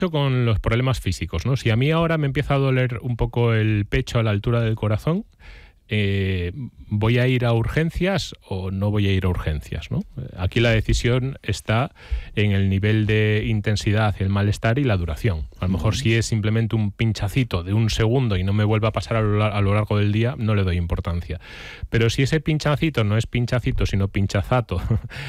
con los problemas físicos, ¿no? Si a mí ahora me empieza a doler un poco el pecho a la altura del corazón, ¿voy a ir a urgencias o no voy a ir a urgencias, ¿no? Aquí la decisión está en el nivel de intensidad, el malestar y la duración. A lo mejor si es simplemente un pinchacito de un segundo y no me vuelve a pasar a lo largo del día, no le doy importancia. Pero si ese pinchacito no es pinchacito, sino pinchazato,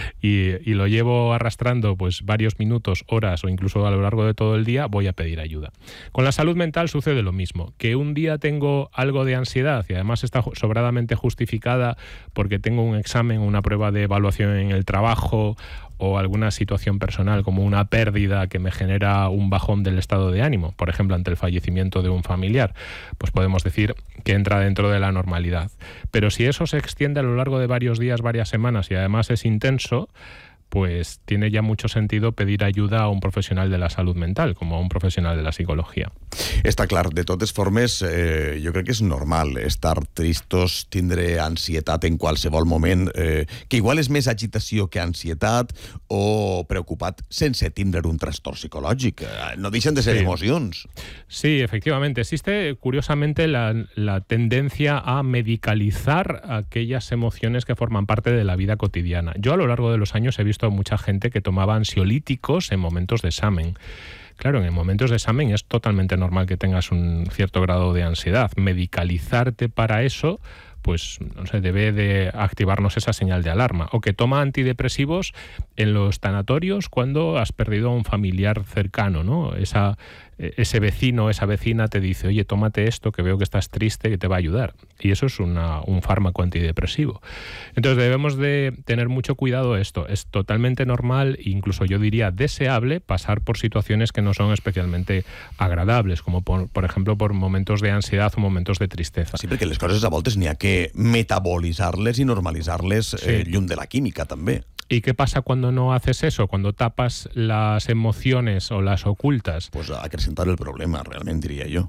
y lo llevo arrastrando pues varios minutos, horas o incluso a lo largo de todo el día, voy a pedir ayuda. Con la salud mental sucede lo mismo. Que un día tengo algo de ansiedad y además está sobradamente justificada porque tengo un examen, una prueba de evaluación en el trabajo o alguna situación personal como una pérdida que me genera un bajón del estado de ánimo, por ejemplo ante el fallecimiento de un familiar, pues podemos decir que entra dentro de la normalidad. Pero si eso se extiende a lo largo de varios días, varias semanas y además es intenso, pues tiene ya mucho sentido pedir ayuda a un profesional de la salud mental, como a un profesional de la psicología. Està clar, de totes formes, jo crec que és normal estar tristos, tindre ansietat en qualsevol moment, que igual és més agitació que ansietat o preocupat sense tindre un trastorn psicològic. No deixen de ser emocions. Sí, efectivamente. Existe, curiosamente, la tendencia a medicalizar aquellas emociones que forman parte de la vida cotidiana. Yo a lo largo de los años he visto a mucha gente que tomaba ansiolíticos en momentos de examen. Claro, en momentos de examen es totalmente normal que tengas un cierto grado de ansiedad. Medicalizarte para eso, pues no sé, debe de activarnos esa señal de alarma. O que toma antidepresivos en los tanatorios cuando has perdido a un familiar cercano, ¿no? Ese vecino o esa vecina te dice, oye, tómate esto que veo que estás triste, que te va a ayudar. Y eso es un fármaco antidepresivo. Entonces debemos de tener mucho cuidado esto. Es totalmente normal, incluso yo diría deseable, pasar por situaciones que no son especialmente agradables, como por ejemplo por momentos de ansiedad o momentos de tristeza. Sí, perquè les coses a voltes n'hi ha que metabolitzar-les i normalitzar-les lluny de la química, també. ¿Y qué pasa cuando no haces eso? Cuando tapas las emociones o las ocultas. Pues acrecentar el problema, realmente, diría yo.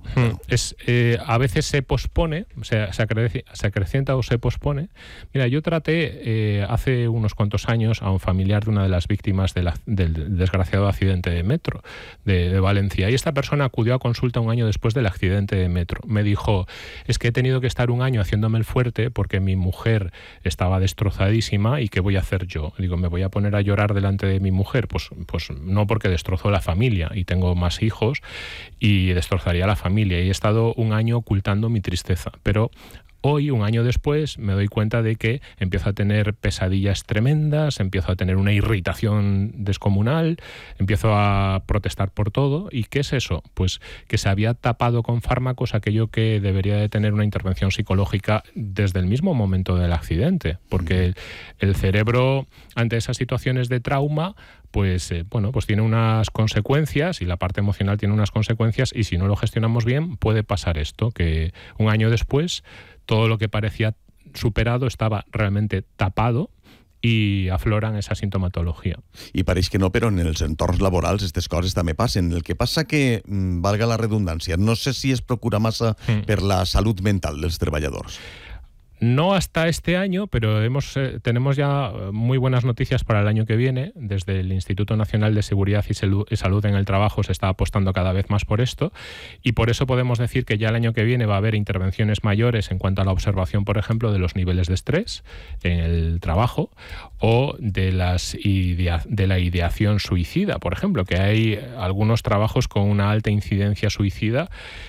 A veces se pospone, o sea, se acrecienta o se pospone. Mira, yo traté hace unos cuantos años a un familiar de una de las víctimas del desgraciado accidente de metro de Valencia. Y esta persona acudió a consulta un año después del accidente de metro. Me dijo, es que he tenido que estar un año haciéndome el fuerte porque mi mujer estaba destrozadísima y ¿qué voy a hacer yo? Digo, ¿me voy a poner a llorar delante de mi mujer? Pues no, porque destrozó la familia y tengo más hijos y destrozaría la familia. Y he estado un año ocultando mi tristeza. Pero hoy, un año después, me doy cuenta de que empiezo a tener pesadillas tremendas, empiezo a tener una irritación descomunal, empiezo a protestar por todo. ¿Y qué es eso? Pues que se había tapado con fármacos aquello que debería de tener una intervención psicológica desde el mismo momento del accidente. Porque el cerebro, ante esas situaciones de trauma, pues tiene unas consecuencias y la parte emocional tiene unas consecuencias y si no lo gestionamos bien puede pasar esto, que un año después todo lo que parecía superado estaba realmente tapado i afloren esa sintomatologia. I pareix que no, però en els entorns laborals aquestes coses també passen. El que passa que, valga la redundància, no sé si es procura massa per la salut mental dels treballadors. No hasta este año, pero tenemos ya muy buenas noticias para el año que viene. Desde el Instituto Nacional de Seguridad y Salud en el Trabajo se está apostando cada vez más por esto y por eso podemos decir que ya el año que viene va a haber intervenciones mayores en cuanto a la observación, por ejemplo, de los niveles de estrés en el trabajo o de la ideación suicida, por ejemplo, que hay algunos trabajos con una alta incidencia suicida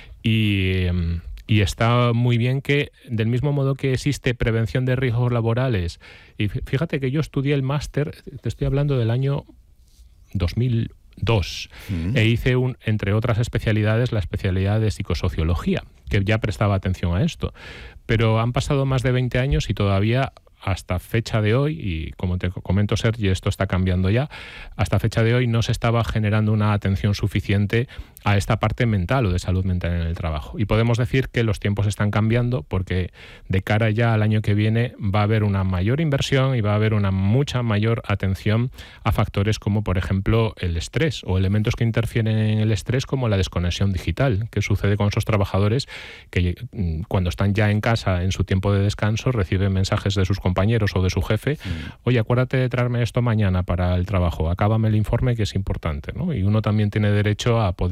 y está muy bien que, del mismo modo que existe prevención de riesgos laborales, y fíjate que yo estudié el máster, te estoy hablando del año 2002, e hice, entre otras especialidades, la especialidad de psicosociología, que ya prestaba atención a esto. Pero han pasado más de 20 años y todavía, hasta fecha de hoy, y como te comento, Sergi, esto está cambiando ya, hasta fecha de hoy no se estaba generando una atención suficiente a esta parte mental o de salud mental en el trabajo. Y podemos decir que los tiempos están cambiando porque de cara ya al año que viene va a haber una mayor inversión y va a haber una mucha mayor atención a factores como, por ejemplo, el estrés o elementos que interfieren en el estrés como la desconexión digital, que sucede con esos trabajadores que cuando están ya en casa en su tiempo de descanso reciben mensajes de sus compañeros o de su jefe, oye, acuérdate de traerme esto mañana para el trabajo, acábame el informe que es importante, ¿no? Y uno también tiene derecho a poder